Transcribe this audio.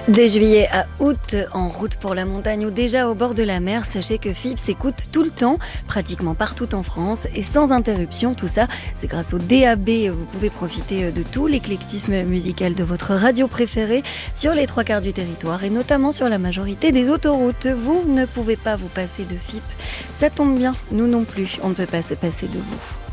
De juillet à août, en route pour la montagne ou déjà au bord de la mer, sachez que FIP s'écoute tout le temps, pratiquement partout en France et sans interruption. Tout ça, c'est grâce au DAB. Vous pouvez profiter de tout l'éclectisme musical de votre radio préférée sur les 3/4 du territoire et notamment sur la majorité des autoroutes. Vous ne pouvez pas vous passer de FIP. Ça tombe bien, nous non plus, on ne peut pas se passer de vous.